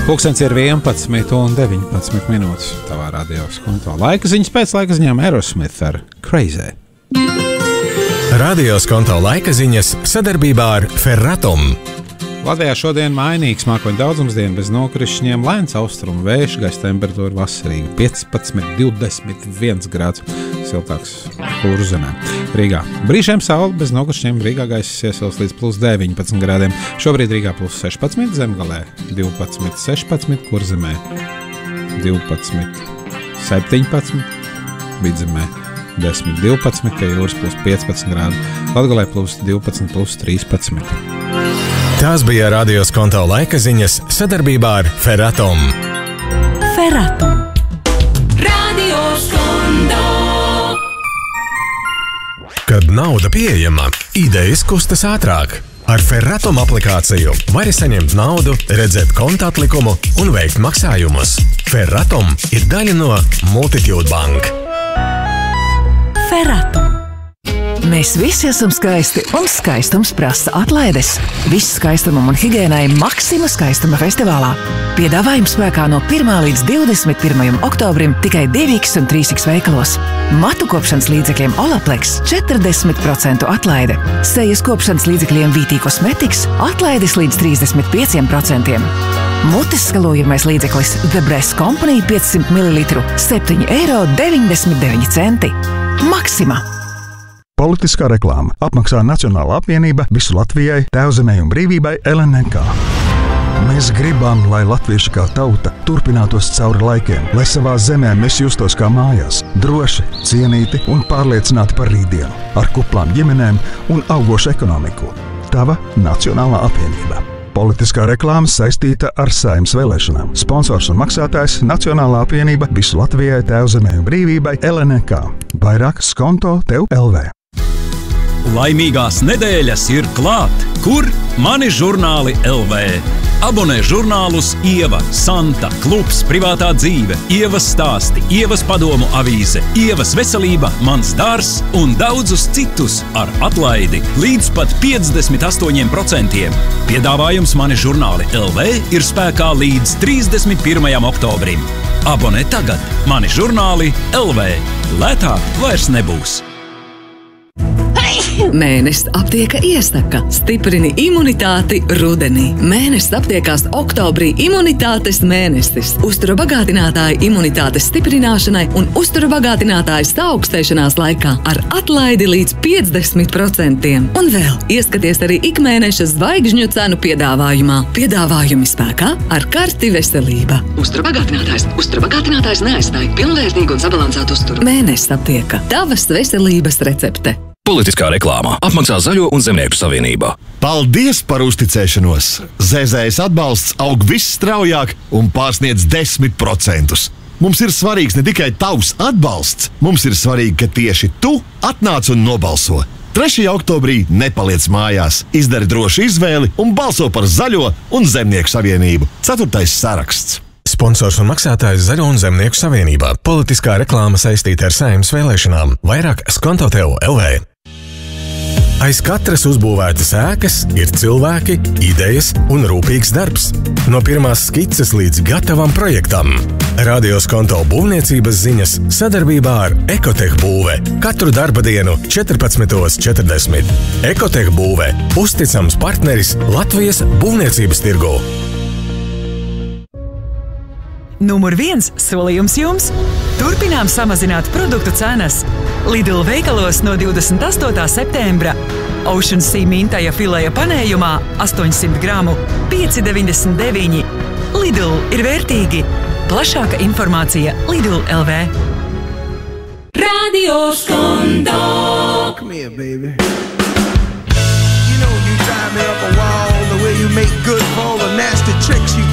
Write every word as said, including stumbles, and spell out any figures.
Pulkstens ir vienpadsmit un deviņpadsmit minūtes tavā radio skonto. Laika ziņas pēc laika ziņām Aerosmith ar Crazy. Radio skonto laika ziņas sadarbībā ar Ferratum. Latvijā šodien mainīgs mākoņu daudzums diena bez nokrišņiem, lēns austrumu vējš, gaisa temperatūra vasarīga piecpadsmit, divdesmit viens grāds, siltāks Kurzemē. Rīgā brīžiem saule bez nokrišņiem, Rīgā gaisa iesils līdz plus deviņpadsmit grādiem. Šobrīd Rīgā plus sešpadsmit, Zemgalē divpadsmit, sešpadsmit, Kurzemē divpadsmit, septiņpadsmit, Vidzemē desmit, divpadsmit, pie jūras plus piecpadsmit grādi, Latgalē plus divpadsmit, plus trīspadsmit. Tās bija radio skonto laika ziņas sadarbībā ar Ferratum. Ferratum. Radio skonto. Kad nauda pieejama, idejas kustas ātrāk. Ar Ferratum aplikāciju vari saņemt naudu, redzēt konta atlikumu un veikt maksājumus. Ferratum ir daļa no Multitude Bank. Ferratum. Mēs visi esam skaisti, un skaistums prasa atlaides. Viss skaistumam un higiēnai Maxima skaistuma festivālā. Piedāvājums spēkā no pirmā līdz divdesmit pirmajam oktobrim tikai divi iks un trīs iks veikalos. Matu kopšanas līdzekļiem Olaplex četrdesmit procentu atlaide. Sejas kopšanas līdzekļiem Vītī Kosmetiks atlaides līdz trīsdesmit pieci procenti. Mutes skalojamais līdzeklis The Breast Company piecsimt mililitru septiņi eiro deviņdesmit deviņi centi. Maxima. Politiskā reklāma apmaksā Nacionālā apvienība visu Latvijai, Tēvzemei un brīvībai L N K. Mēs gribam, lai latvieši kā tauta turpinātos cauri laikiem, lai savā zemē mēs justos kā mājās, droši, cienīti un pārliecināti par rītdienu, ar kuplām ģimenēm un augošu ekonomiku. Tava Nacionālā apvienība. Politiskā reklāma saistīta ar Saeimas vēlēšanām. Sponsors un maksātājs Nacionālā apvienība visu Latvijai, Tēvzemei un brīvībai L N K. Vairāk skonto tev L V. Laimīgās nedēļas ir klāt, kur mani žurnāli L V. Abonē žurnālus Ieva, Santa, Klubs, Privātā dzīve, Ievas stāsti, Ievas padomu avīze, Ievas veselība, Mans dārs un daudzus citus ar atlaidi līdz pat piecdesmit astoņiem procentiem. Piedāvājums mani žurnāli L V ir spēkā līdz trīsdesmit pirmajam oktobrim. Abonē tagad mani žurnāli L V. Lētāk vairs nebūs. Mēnesis aptieka iesaka. Stiprini imunitāti rudenī. Mēnesis aptiekās oktobrī imunitātes mēnesis. Uztura bagātinātāji imunitātes stiprināšanai un uztura bagātinātāji saaugstēšanās laikā ar atlaidi līdz piecdesmit procentiem. Un vēl ieskaties arī ikmēneša zvaigžņu cenu piedāvājumā. Piedāvājumi spēkā ar karti veselība. Uztura bagātinātājs. Uztura bagātinātājs neaizstāja pilnvērtīgu un sabalansētu uzturu. Mēnesis aptieka. Tavas veselības recepte. Politiskā reklāmā apmaksā Zaļo un Zemnieku savienībā. Paldies par uzticēšanos! Z Z S atbalsts aug visstraujāk un pārsniedz desmit procentus. Mums ir svarīgs ne tikai tavs atbalsts, mums ir svarīgi, ka tieši tu atnāc un nobalso. trešajā oktobrī nepaliec mājās, izdari drošu izvēli un balso par Zaļo un Zemnieku savienību. Ceturtais saraksts. Sponsors un maksātājs Zaļo un Zemnieku savienībā. Politiskā reklāma saistīta ar Saeimas vēlēšanām. Vairāk skonto tev L V. Aiz katras uzbūvētas ēkas ir cilvēki, idejas un rūpīgs darbs. No pirmās skices līdz gatavam projektam. Radio skonto būvniecības ziņas sadarbībā ar Ekotech būve. Katru darba dienu četrpadsmit četrdesmit. Ekotech būve. Uzticams partneris Latvijas būvniecības tirgū. Numur viens solījums jums. Turpinām samazināt produktu cenas. Lidl veikalos no divdesmit astotā septembra. Ocean Sea mintaja fileja panējumā astoņsimt gramu pieci deviņdesmit deviņi. Lidl ir vērtīgi. Plašāka informācija Lidl L V. Radio skonto. Come here, baby. You know you drive me up a wall the way you make good for all the nasty tricks you